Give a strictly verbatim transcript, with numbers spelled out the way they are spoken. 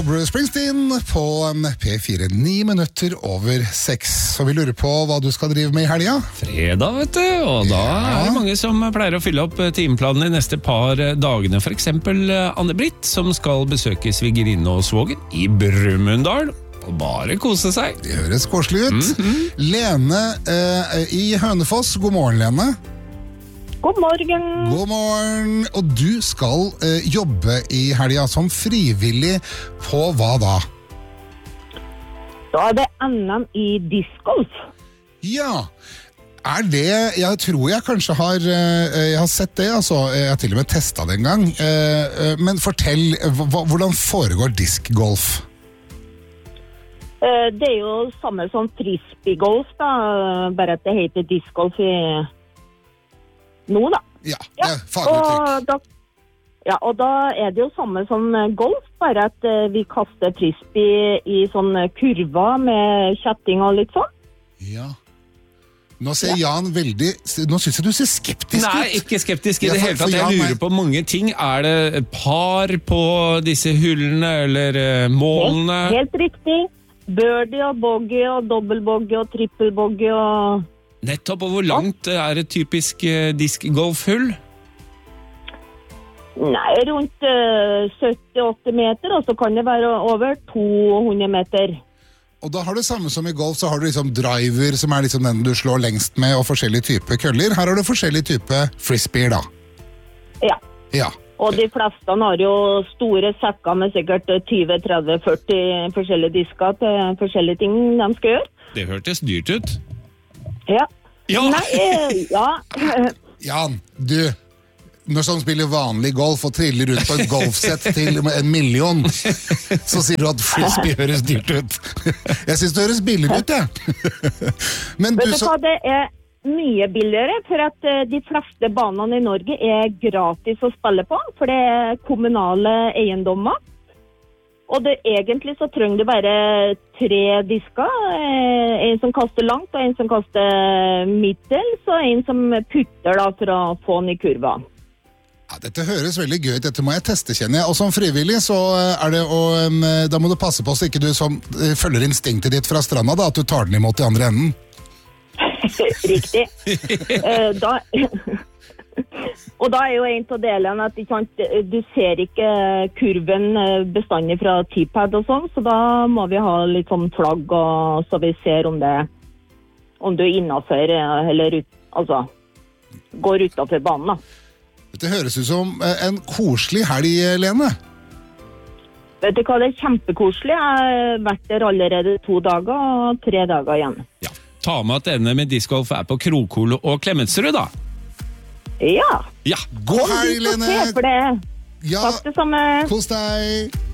Bruce Springsteen på P fire, ni minutter over seks. Så vi lurer på hva du skal drive med i helga? Fredag, vet du, og da ja. er det mange som pleier å fylle opp timeplanen de neste par dagene. For eksempel Anne-Britt, som skal besøke svigerinne og svoger i Brumunddal. Og bare kose seg. Det høres koselig ut. Mm-hmm. Lene eh, i Hønefoss, god morgen, Lene. God morgen. God morgen. Og du skal eh, jobbe i helga som frivillig på hva da? Da er det N M i discgolf. Ja. Er det, jeg tror jeg kanskje har, eh, jeg har sett det, altså. Jeg har til og med testet det en gang. Eh, men fortell, hva, hvordan foregår discgolf? Eh, det er jo samme som frisbeegolf, da. Bare at det heter discgolf i nå, da. Ja, det er faguttrykk. Da, ja, og da er det jo samme som golf, bare at uh, vi kaster frisbee i sånne kurver med kjetting og litt sånn. Ja. Nå ser ja. Jan veldig, nå synes jeg du ser skeptisk ut. Nei, ikke skeptisk i ja, det hele tatt. Jeg lurer på mange ting. Er det par på disse hullene, eller uh, målene? Helt, helt riktig. Birdie og bogey og dobbeltbogey og trippelbogey og... Nettopp, og hvor langt er et typisk uh, diskgolfhull? Nei, rundt uh, sytti til åtti meter, og så kan det være over to hundre meter. Og da har du samme som i golf, så har du liksom driver, som er liksom den du slår lengst med, og forskjellige typer køller. Her har du forskjellige typer frisbeer, da. Ja. Ja. Og de fleste har jo store sekker med sikkert tyve, tretti, førti forskjellige disker til forskjellige ting de skal gjøre. Det hørtes dyrt ut. Ja. Ja. Nei, ja. Jan, du, når som spiller vanlig golf og triller ut på et golfsett til en million, så sier du at frisbee høres dyrt ut. Jeg synes det høres billig ut, ja. Men du, Vet du hva, det er mye billigere, for at de fleste banene i Norge er gratis å spille på, for det er kommunale eiendommer. Og det, egentlig så trenger du bare tre disker, en som kaster langt, og en som kaster middels, og en som putter da for å få den i kurva. Ja, dette høres veldig gøy ut, dette må jeg teste, kjenner jeg. Og som frivillig så er det, og da må du passe på så ikke du som følger instinktet ditt fra stranda, da, at du tar den imot i andre enden. Riktig. uh, da... Og da er jo en av delene at du ser ikke kurven bestandig fra T-pad og sånn, så da må vi ha litt sånn flagg, og, så vi ser om, det, om du er innenfor, eller ut, altså, går utenfor banen. Da. Dette høres ut som en koselig helg, Lene. Vet du hva, det er kjempekoselig. Jeg har vært der allerede to dager, og tre dager igjen. Ja, ta med at denne med discgolf er på Krokhol og Klemetsrud, da. Ja. Ja. God helg, Lene. Ja. Takk det samme. Kos deg.